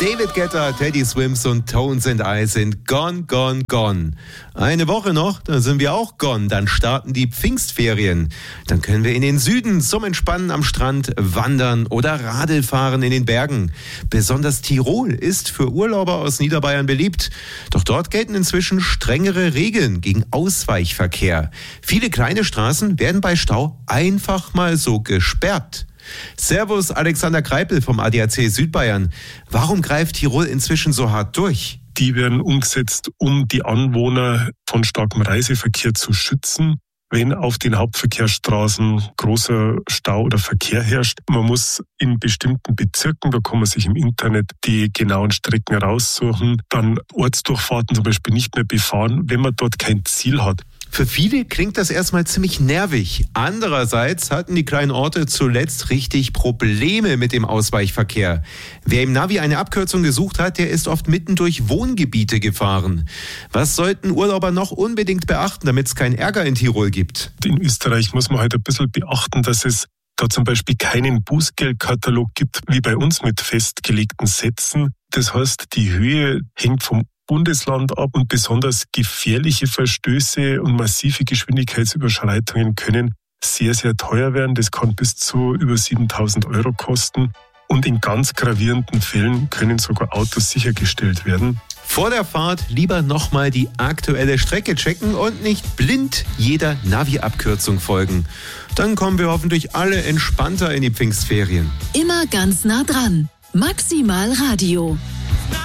David Guetta, Teddy Swims und Tones and I sind gone, gone, gone. Eine Woche noch, dann sind wir auch gone. Dann starten die Pfingstferien. Dann können wir in den Süden zum Entspannen am Strand wandern oder Radl fahren in den Bergen. Besonders Tirol ist für Urlauber aus Niederbayern beliebt. Doch dort gelten inzwischen strengere Regeln gegen Ausweichverkehr. Viele kleine Straßen werden bei Stau einfach mal so gesperrt. Servus, Alexander Kreipel vom ADAC Südbayern. Warum greift Tirol inzwischen so hart durch? Die werden umgesetzt, um die Anwohner von starkem Reiseverkehr zu schützen. Wenn auf den Hauptverkehrsstraßen großer Stau oder Verkehr herrscht, man muss in bestimmten Bezirken, da kann man sich im Internet die genauen Strecken raussuchen, dann Ortsdurchfahrten zum Beispiel nicht mehr befahren, wenn man dort kein Ziel hat. Für viele klingt das erstmal ziemlich nervig. Andererseits hatten die kleinen Orte zuletzt richtig Probleme mit dem Ausweichverkehr. Wer im Navi eine Abkürzung gesucht hat, der ist oft mitten durch Wohngebiete gefahren. Was sollten Urlauber noch unbedingt beachten, damit es keinen Ärger in Tirol gibt? In Österreich muss man halt ein bisschen beachten, dass es da zum Beispiel keinen Bußgeldkatalog gibt, wie bei uns mit festgelegten Sätzen. Das heißt, die Höhe hängt vom Bundesland ab und besonders gefährliche Verstöße und massive Geschwindigkeitsüberschreitungen können sehr, sehr teuer werden. Das kann bis zu über 7.000 € kosten und in ganz gravierenden Fällen können sogar Autos sichergestellt werden. Vor der Fahrt lieber nochmal die aktuelle Strecke checken und nicht blind jeder Navi-Abkürzung folgen. Dann kommen wir hoffentlich alle entspannter in die Pfingstferien. Immer ganz nah dran. Maximal Radio.